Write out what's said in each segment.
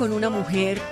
Con una mujer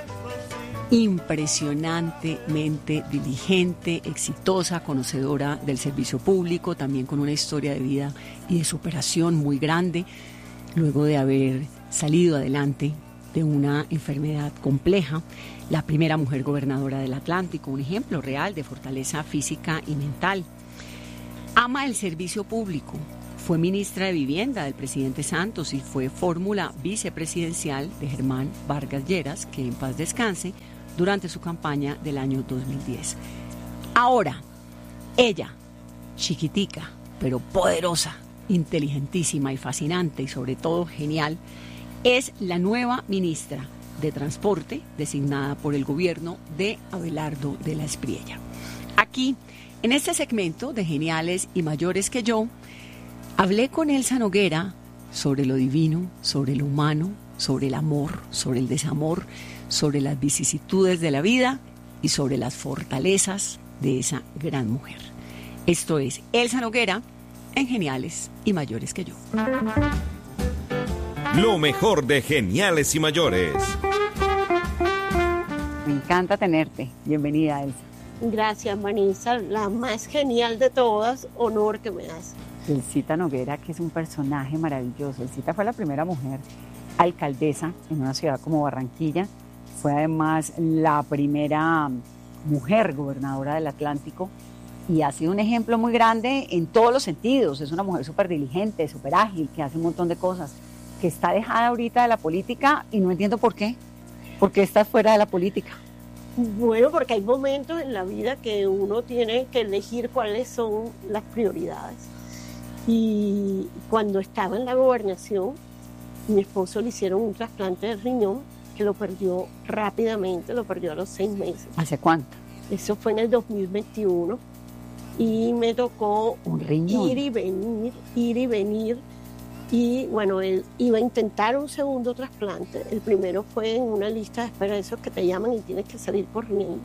impresionantemente diligente, exitosa, conocedora del servicio público, también con una historia de vida y de superación muy grande, luego de haber salido adelante de una enfermedad compleja, la primera mujer gobernadora del Atlántico, un ejemplo real de fortaleza física y mental. Ama el servicio público. Fue ministra de Vivienda del presidente Santos y fue fórmula vicepresidencial de Germán Vargas Lleras, que en paz descanse, durante su campaña del año 2010. Ahora, ella, chiquitica, pero poderosa, inteligentísima y fascinante y sobre todo genial, es la nueva ministra de Transporte designada por el gobierno de Abelardo de la Espriella. Aquí, en este segmento de Geniales y Mayores que yo, hablé con Elsa Noguera sobre lo divino, sobre lo humano, sobre el amor, sobre el desamor, sobre las vicisitudes de la vida y sobre las fortalezas de esa gran mujer. Esto es Elsa Noguera en Geniales y Mayores que yo. Lo mejor de Geniales y Mayores. Me encanta tenerte. Bienvenida, Elsa. Gracias, Vanessa, la más genial de todas. Honor que me das. Elsita Noguera, que es un personaje maravilloso. Elsita fue la primera mujer alcaldesa en una ciudad como Barranquilla. Fue además la primera mujer gobernadora del Atlántico y ha sido un ejemplo muy grande en todos los sentidos. Es una mujer súper diligente, súper ágil, que hace un montón de cosas, que está dejada ahorita de la política y no entiendo por qué. ¿Por qué estás fuera de la política? Bueno, porque hay momentos en la vida que uno tiene que elegir cuáles son las prioridades. Y cuando estaba en la gobernación, mi esposo le hicieron un trasplante de riñón que lo perdió rápidamente, lo perdió a los 6 meses. ¿Hace cuánto? Eso fue en el 2021 y me tocó un riñón. ir y venir. Y bueno, él iba a intentar un segundo trasplante. El primero fue en una lista de espera de esos que te llaman y tienes que salir corriendo.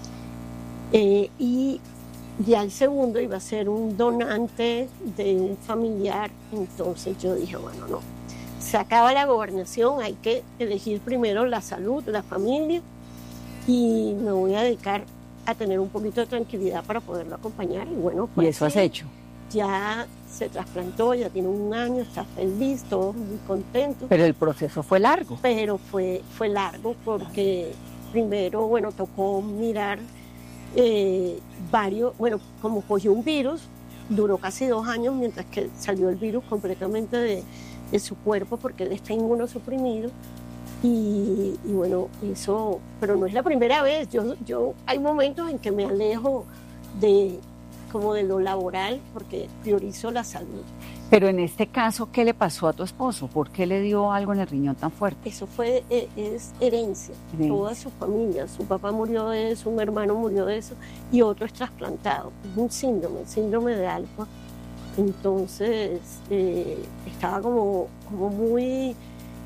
Y ya el segundo iba a ser un donante de un familiar. Entonces yo dije, bueno, no. Se acaba la gobernación, hay que elegir primero la salud, la familia, y me voy a dedicar a tener un poquito de tranquilidad para poderlo acompañar. Y bueno, pues ¿y eso has hecho? Ya se trasplantó, ya tiene 1 año, está feliz, todos muy contentos. Pero el proceso fue largo. Pero fue largo porque primero, bueno, tocó mirar como cogió un virus, duró casi 2 años mientras que salió el virus completamente de su cuerpo porque él está inmunosuprimido. Y bueno, eso, pero no es la primera vez. Yo hay momentos en que me alejo de lo laboral porque priorizo la salud. Pero en este caso, ¿qué le pasó a tu esposo? ¿Por qué le dio algo en el riñón tan fuerte? Eso es herencia. Toda su familia, su papá murió de eso, un hermano murió de eso y otro es trasplantado. Es un síndrome de Alpha. Entonces estaba como muy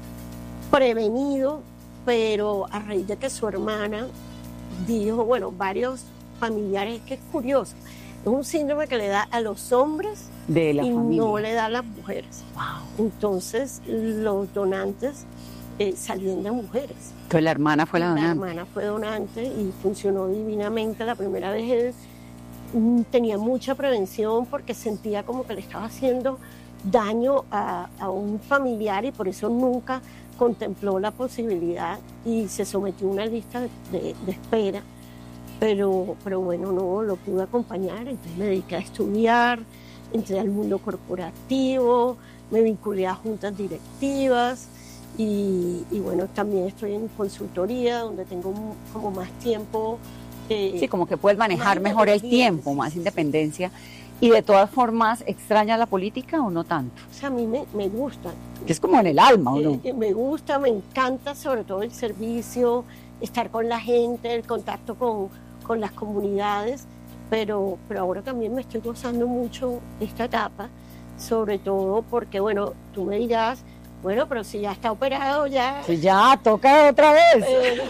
prevenido, pero a raíz de que su hermana dijo, bueno, varios familiares, que es curioso, es un síndrome que le da a los hombres de la y familia. No le da a las mujeres. Wow. Entonces los donantes salían de mujeres. Entonces la hermana fue la donante. La hermana fue donante y funcionó divinamente. La primera vez él tenía mucha prevención porque sentía como que le estaba haciendo daño a un familiar y por eso nunca contempló la posibilidad y se sometió a una lista de espera. Pero bueno, no lo pude acompañar, entonces me dediqué a estudiar, entré al mundo corporativo, me vinculé a juntas directivas y bueno, también estoy en consultoría donde tengo como más tiempo. Sí, como que puedes manejar mejor el tiempo, más independencia. ¿Y de todas formas extrañas la política o no tanto? O sea, a mí me gusta. Es como en el alma, ¿o no? Me gusta, me encanta sobre todo el servicio, estar con la gente, el contacto con las comunidades, pero ahora también me estoy gozando mucho esta etapa, sobre todo porque, bueno, tú me dirás, bueno, pero si ya está operado, ya... Si ya, toca otra vez.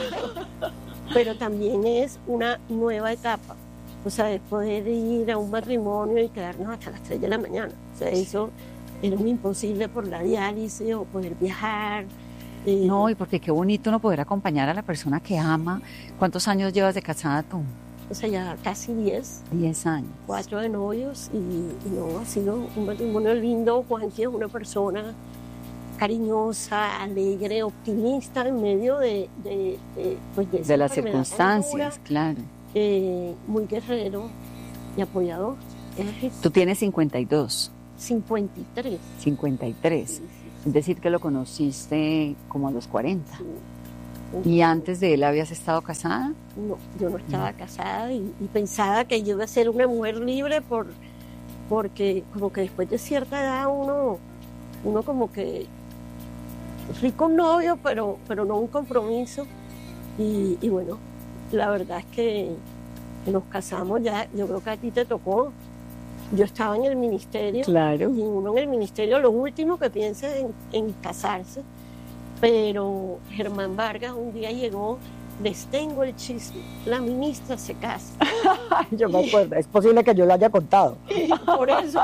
Pero también es una nueva etapa, o sea, de poder ir a un matrimonio y quedarnos hasta las 3 de la mañana. O sea, eso era muy imposible por la diálisis o poder viajar. No, y porque qué bonito uno poder acompañar a la persona que ama. ¿Cuántos años llevas de casada tú? O sea, ya casi 10. 10 años. 4 de novios y no, ha sido un matrimonio lindo. Juanqui es una persona cariñosa, alegre, optimista en medio de las circunstancias, claro. Muy guerrero y apoyador. Tú tienes 52. 53. 53. Sí. Es decir, que lo conociste como a los 40. Sí. ¿Y antes de él habías estado casada? No, yo no estaba casada y pensaba que yo iba a ser una mujer libre porque como que después de cierta edad uno como que rico novio, pero no un compromiso. Y bueno, la verdad es que nos casamos ya, yo creo que a ti te tocó. Yo estaba en el ministerio. Claro. Y uno en el ministerio lo último que piensa es en casarse. Pero Germán Vargas un día llegó, les tengo el chisme, la ministra se casa. Yo me acuerdo, es posible que yo lo haya contado. Por eso.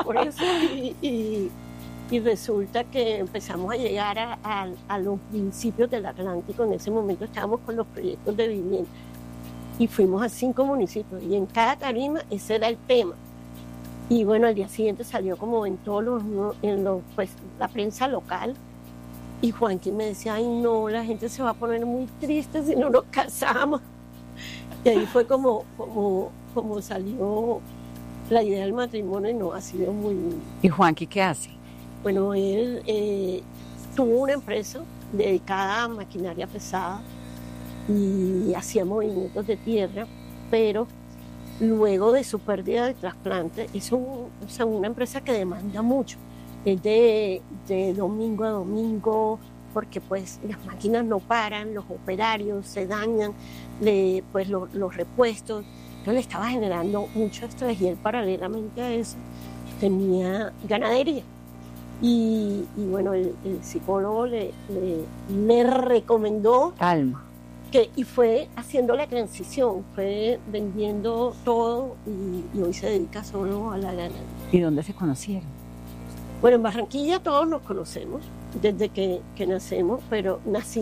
Y resulta que empezamos a llegar a los principios del Atlántico. En ese momento estábamos con los proyectos de vivienda. Y fuimos a 5 municipios. Y en cada tarima ese era el tema. Y bueno, al día siguiente salió como en todos pues la prensa local. Y Juanqui me decía, ay no, la gente se va a poner muy triste si no nos casamos. Y ahí fue como salió la idea del matrimonio y no ha sido muy... ¿Y Juanqui qué hace? Bueno, él tuvo una empresa dedicada a maquinaria pesada y hacía movimientos de tierra, pero luego de su pérdida de trasplante, es una empresa que demanda mucho. Es de domingo a domingo, porque pues las máquinas no paran, los operarios se dañan, pues los repuestos. Entonces le estaba generando mucho estrés y él paralelamente a eso tenía ganadería. Y bueno, el psicólogo le recomendó... Calma. Y fue haciendo la transición, fue vendiendo todo y hoy se dedica solo a la ganadería. ¿Y dónde se conocieron? Bueno, en Barranquilla todos nos conocemos desde que nacimos, pero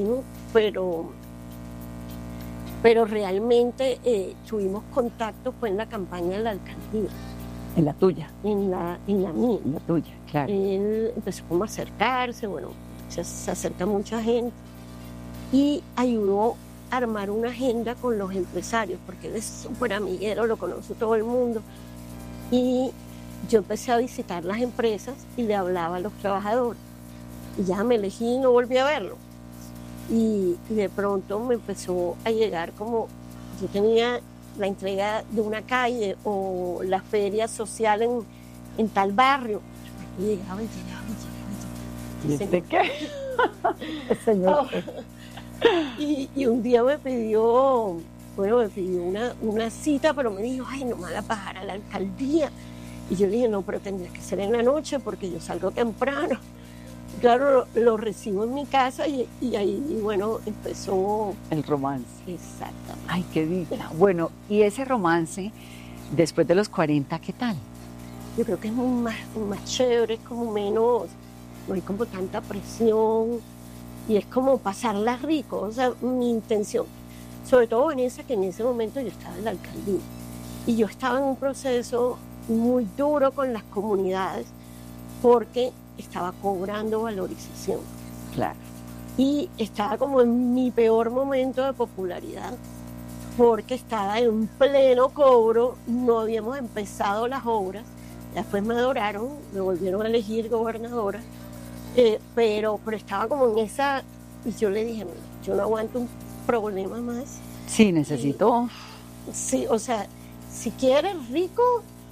realmente tuvimos contacto fue en la campaña de la alcaldía. ¿En la tuya? En la mía. En la tuya, claro. Él empezó como a acercarse, bueno, se acerca mucha gente y ayudó a armar una agenda con los empresarios, porque él es súper amiguero, lo conoce todo el mundo. Y yo empecé a visitar las empresas y le hablaba a los trabajadores. Y ya me elegí y no volví a verlo. Y de pronto me empezó a llegar como, yo tenía la entrega de una calle o la feria social en tal barrio. Y llegaba. ¿Y este qué? Señor. Y un día me pidió una cita, pero me dijo, ay, no me van a bajar a la alcaldía. Y yo le dije, no, pero tendría que ser en la noche porque yo salgo temprano. Claro, lo recibo en mi casa y ahí, bueno, empezó... El romance. Exactamente. Ay, qué dicha. Bueno, y ese romance, después de los 40, ¿qué tal? Yo creo que es más chévere, es como menos, no hay como tanta presión y es como pasarla rico. O sea, mi intención, sobre todo Vanessa, que en ese momento yo estaba en la alcaldía y yo estaba en un proceso muy duro con las comunidades porque estaba cobrando valorización. Claro. Y estaba como en mi peor momento de popularidad porque estaba en pleno cobro, no habíamos empezado las obras, después me adoraron, me volvieron a elegir gobernadora, pero estaba como en esa, y yo le dije, yo no aguanto un problema más. Sí, necesito. Sí, o sea, si quieres rico,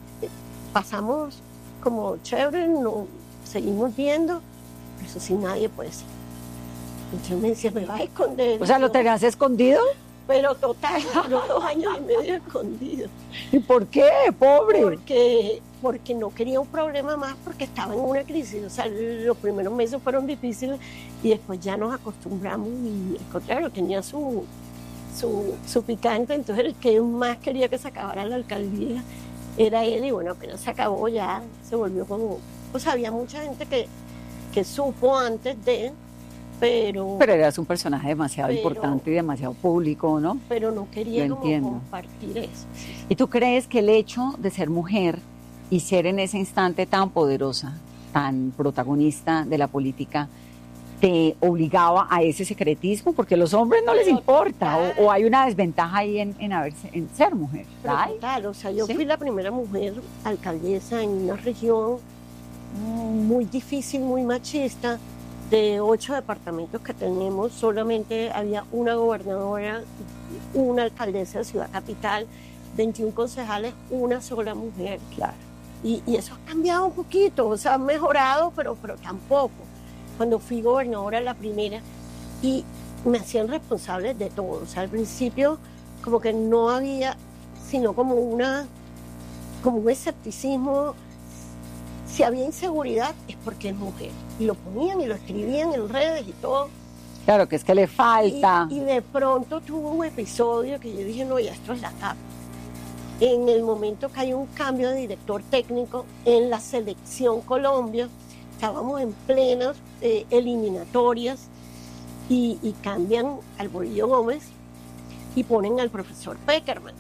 pasamos como chévere, no, seguimos viendo, eso sí nadie puede ser. Entonces me decía, me vas a esconder. O sea, ¿lo tenías escondido? Pero total, duró 2 años y medio escondido. ¿Y por qué, pobre? Porque no quería un problema más, porque estaba en una crisis. O sea, los primeros meses fueron difíciles y después ya nos acostumbramos y al contrario, tenía su picante. Entonces el que más quería que se acabara la alcaldía era él y bueno, apenas se acabó ya, se volvió como... O sea, había mucha gente que supo antes de... pero eras un personaje demasiado Pero- importante y demasiado público, ¿no? no quería Lo como entiendo. compartir eso. ¿Y tú crees que el hecho de ser mujer y ser en ese instante tan poderosa, tan protagonista de la política, te obligaba a ese secretismo? Porque a los hombres no les Pero importa, total. o hay una desventaja ahí en ser mujer. Pero ¿Hay? total, o sea, yo ¿Sí? fui la primera mujer alcaldesa en una región muy difícil, muy machista. De 8 departamentos que tenemos, solamente había una gobernadora, una alcaldesa de Ciudad Capital, 21 concejales, una sola mujer. Claro. Y eso ha cambiado un poquito, o sea, ha mejorado, pero tampoco. Cuando fui gobernadora la primera, y me hacían responsable de todo. O sea, al principio como que no había, sino como un escepticismo. Si había inseguridad es porque es mujer. Y lo ponían y lo escribían en redes y todo. Claro, que es que le falta. Y de pronto tuvo un episodio que yo dije, no, ya esto es la tapa. En el momento que hay un cambio de director técnico en la selección Colombia, estábamos en plenas eliminatorias y cambian al Bolillo Gómez y ponen al profesor Peckerman.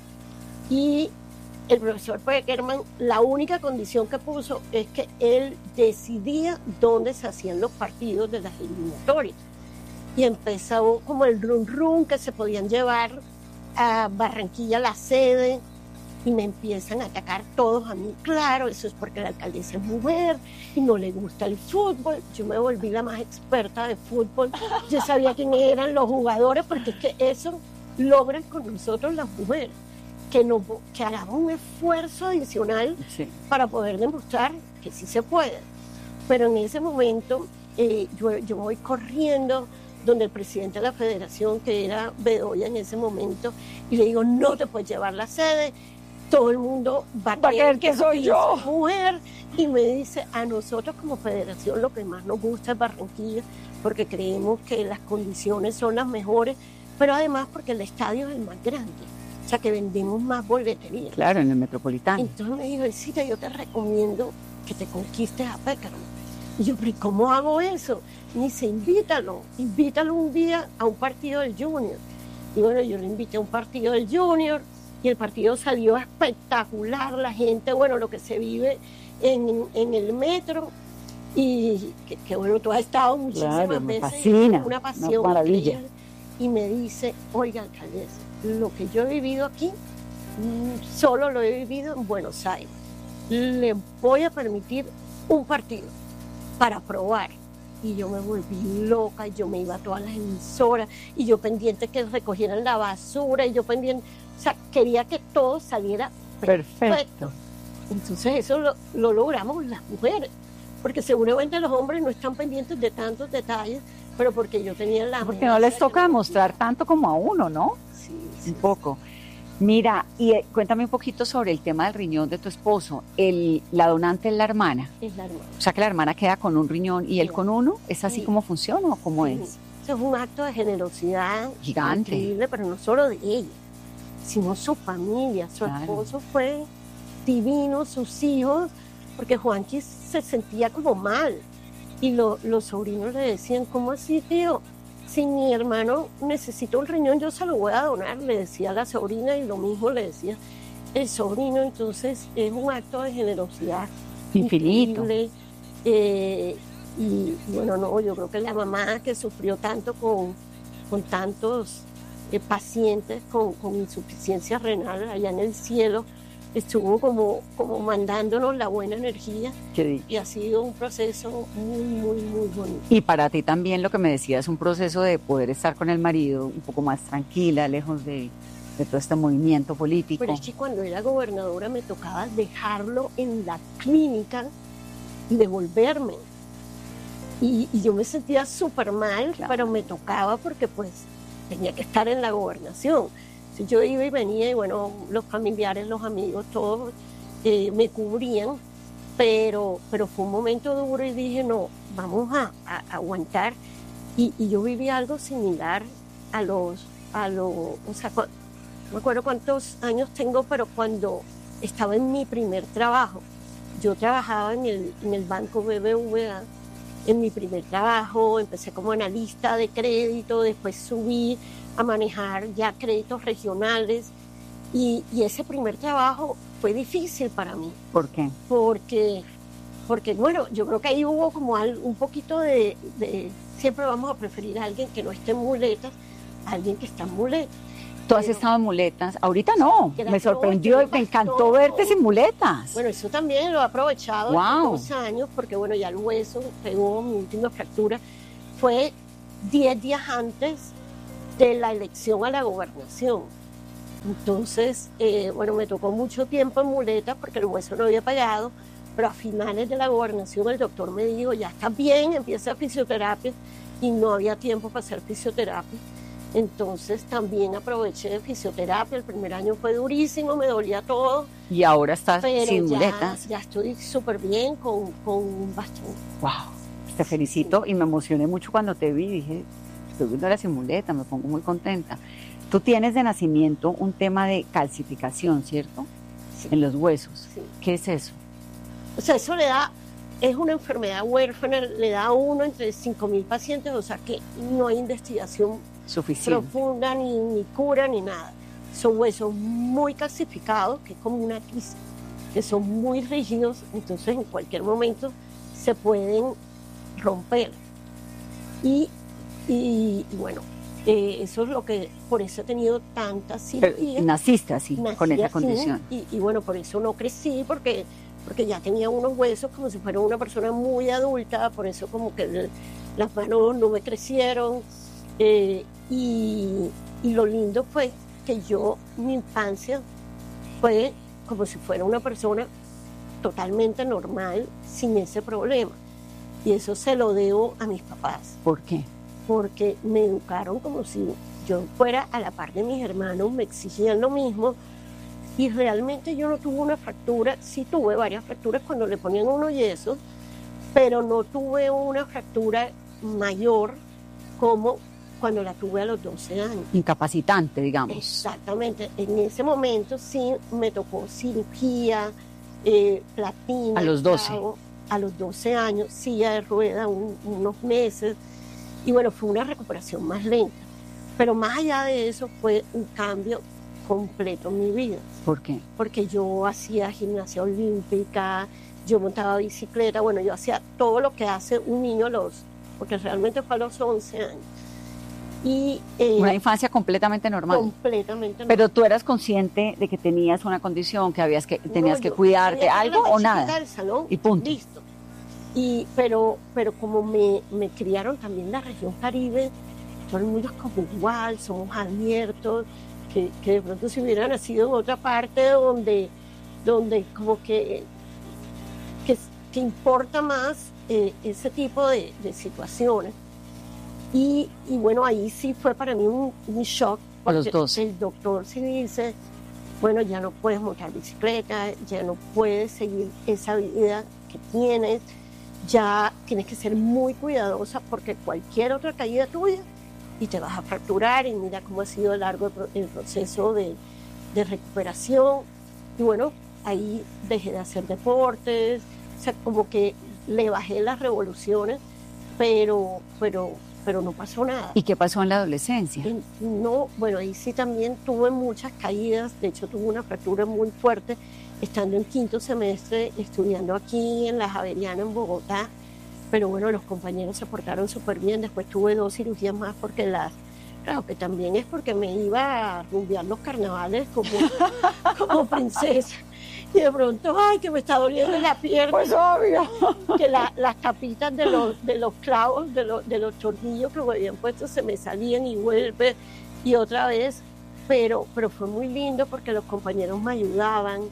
Y el profesor Peckerman, la única condición que puso es que él decidía dónde se hacían los partidos de las eliminatorias. Y empezó como el run que se podían llevar a Barranquilla la sede, y me empiezan a atacar todos a mí. Claro, eso es porque la alcaldesa es mujer y no le gusta el fútbol. Yo me volví la más experta de fútbol. Yo sabía quiénes eran los jugadores, porque es que eso logran con nosotros las mujeres, que hagamos un esfuerzo adicional Sí. para poder demostrar que sí se puede. Pero en ese momento yo voy corriendo donde el presidente de la federación, que era Bedoya en ese momento, y le digo, no te puedes llevar la sede, todo el mundo va a creer que soy yo. mujer. Y me dice, a nosotros como federación lo que más nos gusta es Barranquilla, porque creemos que las condiciones son las mejores, pero además porque el estadio es el más grande, o sea que vendemos más boletería. Claro, en el Metropolitano. Entonces me dijo, Elcita, yo te recomiendo que te conquistes a Peckerman. Y yo, pero ¿y cómo hago eso? Y me dice, invítalo un día a un partido del Junior. Y bueno, yo lo invité a un partido del Junior, y el partido salió espectacular, la gente, bueno, lo que se vive en el metro, y que bueno, tú has estado muchísimas Claro, me veces, fascina, una pasión una maravilla. increíble. Y me dice, oiga, alcaldesa, lo que yo he vivido aquí, solo lo he vivido en Buenos Aires. Le voy a permitir un partido para probar. Y yo me volví loca, y yo me iba a todas las emisoras, y yo pendiente que recogieran la basura, y yo pendiente, o sea, quería que todo saliera perfecto. Entonces eso lo logramos las mujeres, porque seguramente los hombres no están pendientes de tantos detalles, pero porque yo tenía la... Porque no les toca demostrar tanto como a uno, ¿no? Sí, Un poco. Mira, y cuéntame un poquito sobre el tema del riñón de tu esposo. La donante es la hermana. es la hermana. O sea, que la hermana queda con un riñón y él Sí. con uno. ¿Es así Sí. como funciona o cómo Sí. es? Eso es un acto de generosidad Gigante. increíble, pero no solo de ella, sino su familia. Su Claro. esposo fue divino, sus hijos, porque Juanqui se sentía como mal. Y los sobrinos le decían, ¿cómo así, tío? Si mi hermano necesita un riñón, yo se lo voy a donar, le decía la sobrina, y lo mismo le decía el sobrino. Entonces es un acto de generosidad Infinito. increíble. Y bueno, no, yo creo que la mamá que sufrió tanto con tantos pacientes con insuficiencia renal allá en el cielo, estuvo como mandándonos la buena energía, Qué dicha. y ha sido un proceso muy, muy, muy bonito. Y para ti también lo que me decías, un proceso de poder estar con el marido un poco más tranquila, lejos de todo este movimiento político. Pero es que cuando era gobernadora me tocaba dejarlo en la clínica y devolverme. Y yo me sentía súper mal, Claro. pero me tocaba porque pues tenía que estar en la gobernación. Si yo iba y venía, y bueno, los familiares, los amigos, todos me cubrían, pero fue un momento duro y dije, no, vamos a aguantar. Y yo viví algo similar o sea, no me acuerdo cuántos años tengo, pero cuando estaba en mi primer trabajo, yo trabajaba en el Banco BBVA, en mi primer trabajo, empecé como analista de crédito, después subí a manejar ya créditos regionales y ese primer trabajo fue difícil para mí. ¿Por qué? Porque bueno, yo creo que ahí hubo como un poquito de siempre vamos a preferir a alguien que no esté en muletas, a alguien que está en muletas. Tú has estado en muletas, ahorita no, me sorprendió y me encantó verte sin muletas. Bueno, eso también lo he aprovechado Wow. estos 2 años, porque bueno, ya el hueso pegó mi última fractura, fue 10 días antes de la elección a la gobernación. Entonces, bueno, me tocó mucho tiempo en muletas porque el hueso no había pegado, pero a finales de la gobernación el doctor me dijo, ya estás bien, empieza fisioterapia, y no había tiempo para hacer fisioterapia. Entonces también aproveché de fisioterapia, el primer año fue durísimo, me dolía todo. Y ahora estás pero sin muletas. Ya estoy súper bien con un bastón. Wow, te felicito y me emocioné mucho cuando te vi, dije, estoy viendo sin muletas, me pongo muy contenta. Tú tienes de nacimiento un tema de calcificación, ¿cierto? Sí. En los huesos. Sí. ¿Qué es eso? O sea, eso es una enfermedad huérfana, le da a uno entre 5.000 pacientes, o sea que no hay investigación Suficiente. profunda, ni cura, ni nada. Son huesos muy calcificados, que es como una quista, que son muy rígidos, entonces en cualquier momento se pueden romper. Y bueno, eso es lo que, por eso he tenido tantas cirugías. Naciste así, Nací con esa así, condición. Y bueno, por eso no crecí, porque ya tenía unos huesos como si fuera una persona muy adulta, por eso como que las manos no me crecieron. Y lo lindo fue que mi infancia fue como si fuera una persona totalmente normal, sin ese problema. Y eso se lo debo a mis papás. ¿Por qué? Porque me educaron como si yo fuera a la par de mis hermanos, me exigían lo mismo. Y realmente yo no tuve una fractura, sí tuve varias fracturas cuando le ponían unos yesos, pero no tuve una fractura mayor como cuando la tuve a los 12 años. Incapacitante, digamos. Exactamente. En ese momento sí me tocó cirugía, platina. A los 12. A los 12 años, silla de rueda, unos meses. Y bueno, fue una recuperación más lenta. Pero más allá de eso fue un cambio completo en mi vida. ¿Por qué? Porque yo hacía gimnasia olímpica, yo montaba bicicleta, bueno, yo hacía todo lo que hace un niño porque realmente fue a los 11 años. Y, una infancia completamente normal. Completamente normal. Pero tú eras consciente de que tenías una condición, que tenías que cuidarte, algo o nada. Del salón, y punto. Listo. Pero como me criaron también en la región Caribe, todo el mundo es como igual, somos abiertos, que de pronto si hubiera nacido en otra parte donde como que importa más ese tipo de situaciones. Y bueno, ahí sí fue para mí un shock. A los 12. El doctor sí dice, bueno, ya no puedes montar bicicleta, ya no puedes seguir esa vida que tienes, ya tienes que ser muy cuidadosa porque cualquier otra caída tuya y te vas a fracturar, y mira cómo ha sido largo el proceso de recuperación. Y bueno, ahí dejé de hacer deportes, o sea, como que le bajé las revoluciones, pero no pasó nada. ¿Y qué pasó en la adolescencia? No, bueno, ahí sí también tuve muchas caídas, de hecho tuve una fractura muy fuerte estando en 5º semestre, estudiando aquí en la Javeriana en Bogotá, pero bueno, los compañeros se portaron súper bien, después tuve 2 cirugías más porque claro, que también es porque me iba a rumbear los carnavales como princesa. Y de pronto, ay, que me está doliendo la pierna. Pues obvio. Que las tapitas de los clavos, de los tornillos que me habían puesto se me salían y vuelve y otra vez. Pero fue muy lindo porque los compañeros me ayudaban,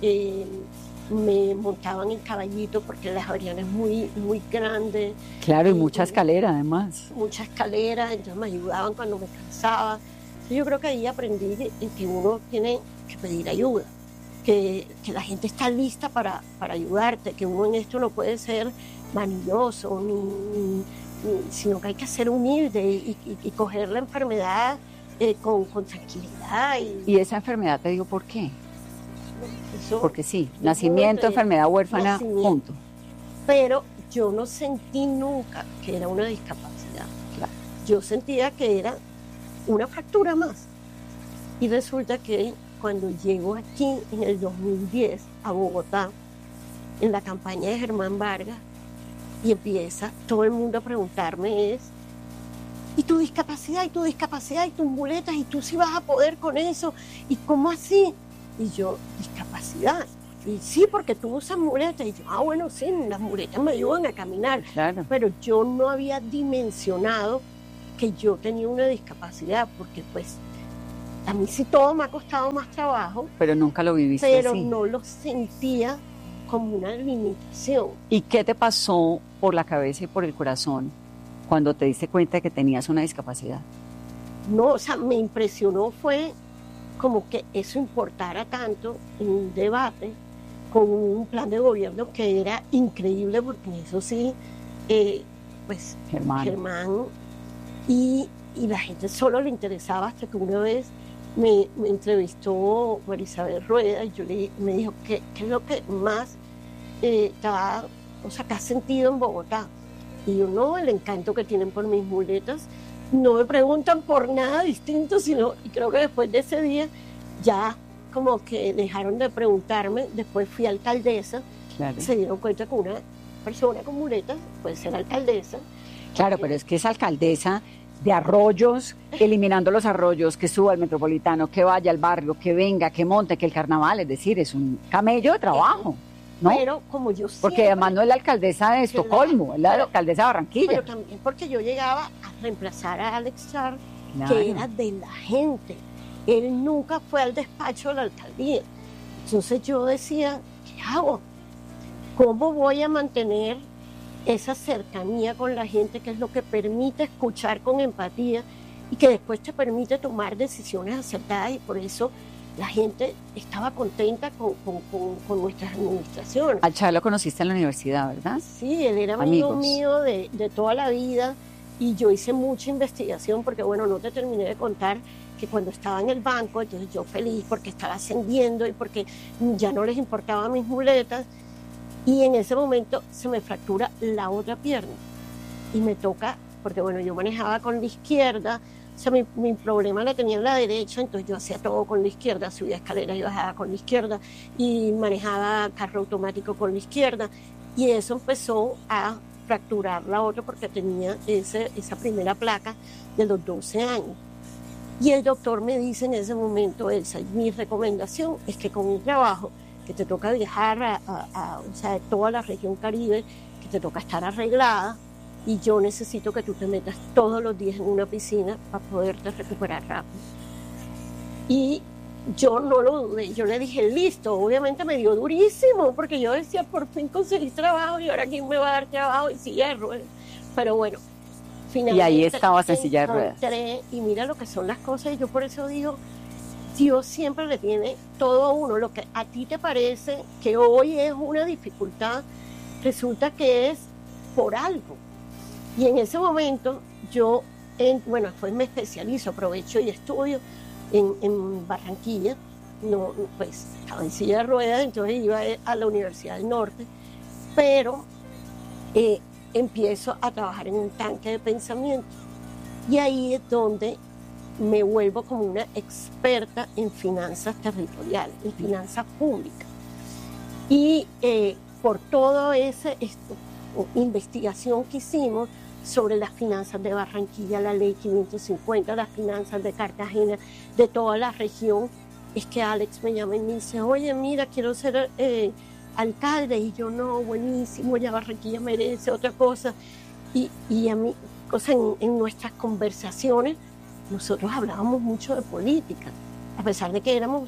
me montaban en caballito porque la Javeriana es muy, muy grande. Claro, y mucha escalera además. Mucha escalera, entonces me ayudaban cuando me cansaba. Entonces yo creo que ahí aprendí que uno tiene que pedir ayuda. Que la gente está lista para ayudarte, que uno en esto no puede ser manilloso, sino que hay que ser humilde y coger la enfermedad con tranquilidad. ¿Y esa enfermedad te digo por qué? Eso, porque sí, nacimiento, enfermedad huérfana, punto. Pero yo no sentí nunca que era una discapacidad. Claro. Yo sentía que era una fractura más. Y resulta que cuando llego aquí en el 2010 a Bogotá, en la campaña de Germán Vargas, y empieza todo el mundo a preguntarme ¿y tu discapacidad? ¿Y tu discapacidad? ¿Y tus muletas? ¿Y tú sí vas a poder con eso? ¿Y cómo así? Y yo, ¿discapacidad? Y sí, porque tú usas muletas. Y yo, bueno, sí, las muletas me ayudan a caminar. Claro. Pero yo no había dimensionado que yo tenía una discapacidad, porque pues a mí sí todo me ha costado más trabajo. Pero nunca lo viviste pero así. no lo sentía como una limitación. ¿Y qué te pasó por la cabeza y por el corazón cuando te diste cuenta de que tenías una discapacidad? No, o sea, me impresionó fue como que eso importara tanto en un debate con un plan de gobierno que era increíble, porque eso sí, pues Germán y la gente solo le interesaba, hasta que una vez me entrevistó Marisabel Rueda y me dijo, ¿qué es lo que más que has sentido en Bogotá? Y yo, no, el encanto que tienen por mis muletas. No me preguntan por nada distinto, y creo que después de ese día ya como que dejaron de preguntarme. Después fui alcaldesa, claro. Se dieron cuenta que una persona con muletas puede ser alcaldesa. Claro, pero es que es alcaldesa de arroyos, eliminando los arroyos, que suba al Metropolitano, que vaya al barrio, que venga, que monte, que el carnaval, es decir, es un camello de trabajo, ¿no? Pero como yo porque siempre, además no es la alcaldesa de Estocolmo, es la alcaldesa de Barranquilla. Pero también porque yo llegaba a reemplazar a Alex Char, Claro. que era de la gente. Él nunca fue al despacho de la alcaldía. Entonces yo decía, ¿qué hago? ¿Cómo voy a mantener esa cercanía con la gente, que es lo que permite escuchar con empatía y que después te permite tomar decisiones acertadas? Y por eso la gente estaba contenta con nuestras administraciones. Al Char lo conociste en la universidad, ¿verdad? Sí, él era amigo mío de toda la vida, y yo hice mucha investigación porque, bueno, no te terminé de contar que cuando estaba en el banco, entonces yo feliz porque estaba ascendiendo y porque ya no les importaban mis muletas, y en ese momento se me fractura la otra pierna y me toca, porque bueno, yo manejaba con la izquierda, o sea, mi problema la tenía en la derecha, entonces yo hacía todo con la izquierda, subía escaleras y bajaba con la izquierda, y manejaba carro automático con la izquierda, y eso empezó a fracturar la otra porque tenía esa primera placa de los 12 años. Y el doctor me dice en ese momento, Elsa, mi recomendación es que con un trabajo que te toca viajar o sea, de toda la región Caribe, que te toca estar arreglada, y yo necesito que tú te metas todos los días en una piscina para poderte recuperar rápido. Y yo no lo dudé, yo le dije, listo. Obviamente me dio durísimo, porque yo decía, por fin conseguí trabajo, y ahora quién me va a dar trabajo, y silla de ruedas. Pero bueno, finalmente. Y ahí estabas en silla de ruedas. Y mira lo que son las cosas, y yo por eso digo, Dios siempre le tiene todo a uno. Lo que a ti te parece que hoy es una dificultad, resulta que es por algo. Y en ese momento yo, después me especializo, aprovecho y estudio en Barranquilla. No, pues estaba en silla de ruedas, entonces iba a la Universidad del Norte, pero empiezo a trabajar en un tanque de pensamiento. Y ahí es donde me vuelvo como una experta en finanzas territoriales, en finanzas públicas. Y por todo investigación que hicimos sobre las finanzas de Barranquilla, la ley 550, las finanzas de Cartagena, de toda la región, es que Alex me llama y me dice, oye, mira, quiero ser alcalde. Y yo, no, buenísimo, ya Barranquilla merece otra cosa. Y a mí, o sea, en nuestras conversaciones, nosotros hablábamos mucho de política, a pesar de que éramos,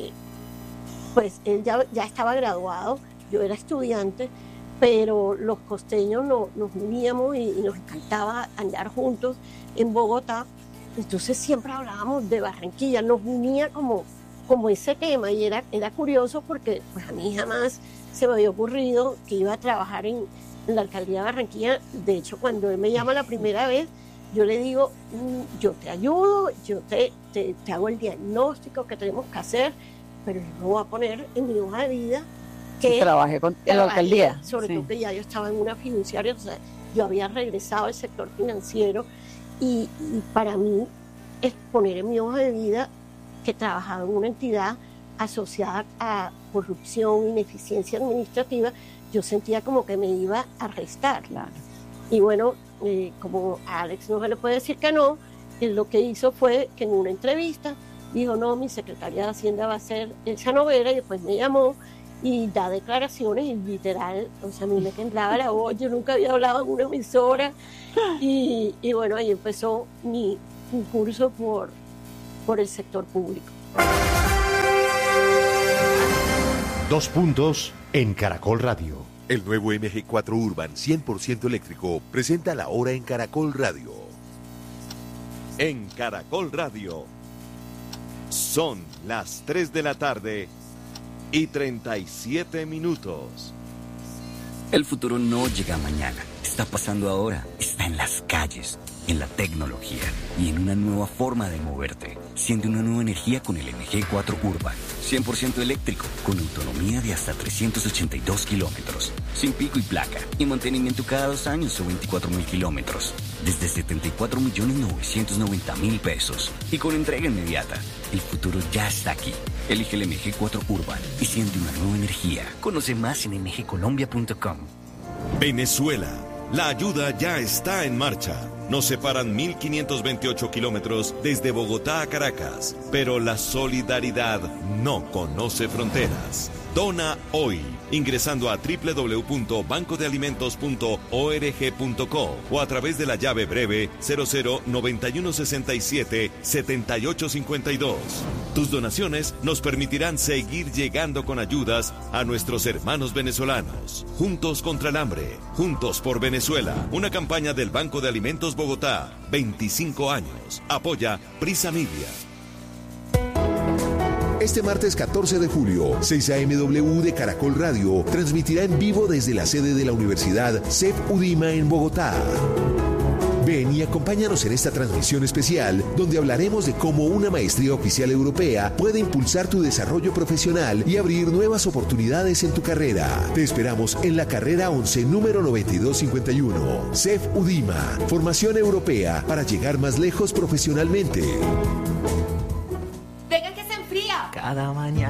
pues él ya estaba graduado, yo era estudiante, pero los costeños nos uníamos y nos encantaba andar juntos en Bogotá. Entonces siempre hablábamos de Barranquilla, nos unía como ese tema, y era curioso porque pues a mí jamás se me había ocurrido que iba a trabajar en la alcaldía de Barranquilla. De hecho, cuando él me llama la primera vez, yo le digo, yo te ayudo, yo te hago el diagnóstico que tenemos que hacer, pero yo no voy a poner en mi hoja de vida que trabajé en la alcaldía. Sobre todo que ya yo estaba en una fiduciaria, o sea, yo había regresado al sector financiero y para mí es poner en mi hoja de vida que trabajaba en una entidad asociada a corrupción, ineficiencia administrativa, yo sentía como que me iba a restar. Claro. Y bueno, como a Alex no se le puede decir que no, él lo que hizo fue que en una entrevista dijo, no, mi secretaria de Hacienda va a ser Elsa Noguera, y después me llamó y da declaraciones y literal, o sea, a mí me temblaba la voz, yo nunca había hablado en una emisora y bueno, ahí empezó mi curso por el sector público. 2 puntos en Caracol Radio. El nuevo MG4 Urban 100% eléctrico presenta la hora en Caracol Radio. En Caracol Radio son las 3 de la tarde y 37 minutos. El futuro no llega mañana, está pasando ahora, está en las calles, en la tecnología y en una nueva forma de moverte. Siente una nueva energía con el MG4 Urban, 100% eléctrico, con autonomía de hasta 382 kilómetros, sin pico y placa, y mantenimiento cada 2 años o 24.000 kilómetros, desde 74.990.000 pesos, y con entrega inmediata. El futuro ya está aquí. Elige el MG4 Urban y siente una nueva energía. Conoce más en mgcolombia.com. Venezuela, la ayuda ya está en marcha. Nos separan 1.528 kilómetros desde Bogotá a Caracas, pero la solidaridad no conoce fronteras. Dona hoy, ingresando a www.bancodealimentos.org.co o a través de la llave breve 0091677852. Tus donaciones nos permitirán seguir llegando con ayudas a nuestros hermanos venezolanos. Juntos contra el hambre, juntos por Venezuela. Una campaña del Banco de Alimentos Bogotá, 25 años. Apoya Prisa Media. Este martes 14 de julio, 6 a.m.W. de Caracol Radio transmitirá en vivo desde la sede de la Universidad CEF UDIMA en Bogotá. Ven y acompáñanos en esta transmisión especial donde hablaremos de cómo una maestría oficial europea puede impulsar tu desarrollo profesional y abrir nuevas oportunidades en tu carrera. Te esperamos en la carrera 11 número 9251. CEF UDIMA, formación europea para llegar más lejos profesionalmente. Venga que se enfría. Cada mañana